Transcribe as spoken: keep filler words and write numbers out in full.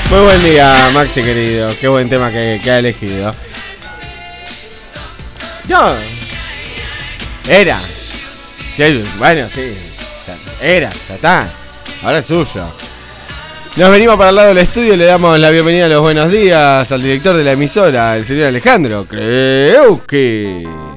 Muy buen día, Maxi querido. Qué buen tema que, que ha elegido. Yo. Era. Sí, bueno, sí. Era, ya está. Ahora es suyo. Nos venimos para el lado del estudio y le damos la bienvenida a los buenos días al director de la emisora, el señor Alejandro Kreuski.